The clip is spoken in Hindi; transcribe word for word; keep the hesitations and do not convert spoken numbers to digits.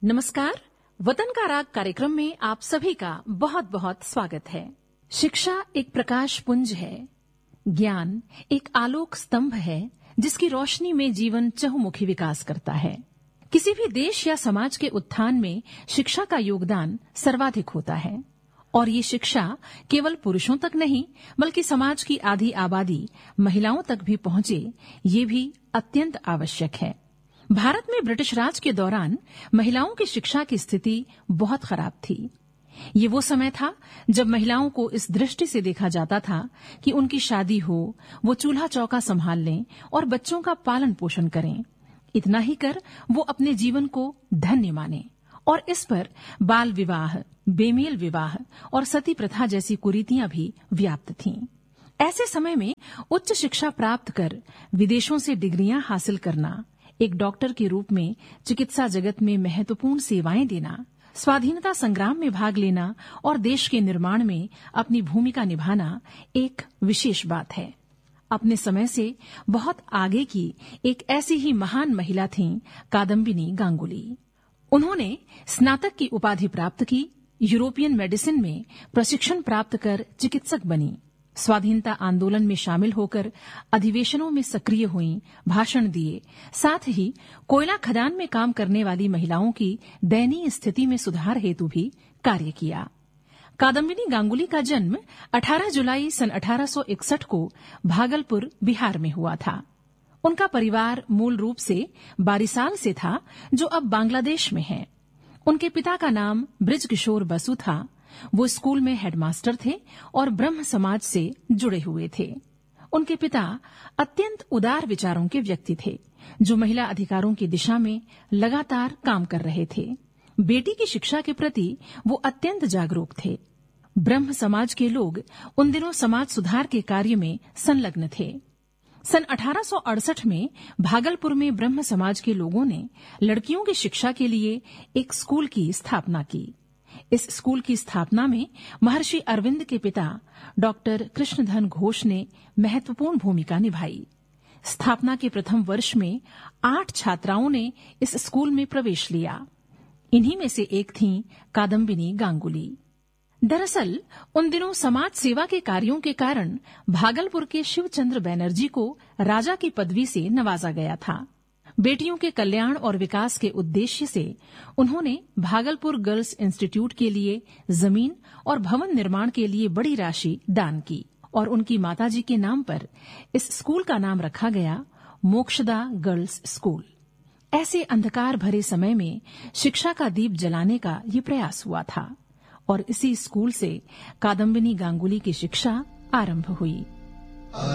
नमस्कार। वतन का राग कार्यक्रम में आप सभी का बहुत बहुत स्वागत है। शिक्षा एक प्रकाश पुंज है, ज्ञान एक आलोक स्तंभ है जिसकी रोशनी में जीवन चहुमुखी विकास करता है। किसी भी देश या समाज के उत्थान में शिक्षा का योगदान सर्वाधिक होता है और ये शिक्षा केवल पुरुषों तक नहीं बल्कि समाज की आधी आबादी महिलाओं तक भी पहुंचे, ये भी अत्यंत आवश्यक है। भारत में ब्रिटिश राज के दौरान महिलाओं की शिक्षा की स्थिति बहुत खराब थी। ये वो समय था जब महिलाओं को इस दृष्टि से देखा जाता था कि उनकी शादी हो, वो चूल्हा चौका संभाल लें और बच्चों का पालन पोषण करें। इतना ही कर वो अपने जीवन को धन्य माने और इस पर बाल विवाह, बेमेल विवाह और सती प्रथा जैसी कुरीतियां भी व्याप्त थीं। ऐसे समय में उच्च शिक्षा प्राप्त कर विदेशों से डिग्रियां हासिल करना, एक डॉक्टर के रूप में चिकित्सा जगत में महत्वपूर्ण सेवाएं देना, स्वाधीनता संग्राम में भाग लेना और देश के निर्माण में अपनी भूमिका निभाना एक विशेष बात है। अपने समय से बहुत आगे की एक ऐसी ही महान महिला थीं कादम्बिनी गांगुली। उन्होंने स्नातक की उपाधि प्राप्त की, यूरोपियन मेडिसिन में प्रशिक्षण प्राप्त कर चिकित्सक बनी, स्वाधीनता आंदोलन में शामिल होकर अधिवेशनों में सक्रिय हुईं, भाषण दिए, साथ ही कोयला खदान में काम करने वाली महिलाओं की दयनीय स्थिति में सुधार हेतु भी कार्य किया। कादम्बिनी गांगुली का जन्म अठारह जुलाई सन अठारह सौ इकसठ को भागलपुर, बिहार में हुआ था। उनका परिवार मूल रूप से बारिसाल से था, जो अब बांग्लादेश में है। उनके पिता का नाम बृजकिशोर बसु था। वो स्कूल में हेडमास्टर थे और ब्रह्म समाज से जुड़े हुए थे। उनके पिता अत्यंत उदार विचारों के व्यक्ति थे, जो महिला अधिकारों की दिशा में लगातार काम कर रहे थे। बेटी की शिक्षा के प्रति वो अत्यंत जागरूक थे। ब्रह्म समाज के लोग उन दिनों समाज सुधार के कार्य में संलग्न थे। सन अठारह सौ अड़सठ में भागलपुर में ब्रह्म समाज के लोगों ने लड़कियों की शिक्षा के लिए एक स्कूल की स्थापना की। इस स्कूल की स्थापना में महर्षि अरविंद के पिता डॉक्टर कृष्णधन घोष ने महत्वपूर्ण भूमिका निभाई। स्थापना के प्रथम वर्ष में आठ छात्राओं ने इस स्कूल में प्रवेश लिया। इन्हीं में से एक थीं कादम्बिनी गांगुली। दरअसल उन दिनों समाज सेवा के कार्यों के कारण भागलपुर के शिवचंद्र बनर्जी को राजा की पदवी से नवाजा गया था। बेटियों के कल्याण और विकास के उद्देश्य से उन्होंने भागलपुर गर्ल्स इंस्टीट्यूट के लिए जमीन और भवन निर्माण के लिए बड़ी राशि दान की और उनकी माताजी के नाम पर इस स्कूल का नाम रखा गया मोक्षदा गर्ल्स स्कूल। ऐसे अंधकार भरे समय में शिक्षा का दीप जलाने का ये प्रयास हुआ था और इसी स्कूल से कादम्बिनी गांगुली की शिक्षा आरंभ हुई।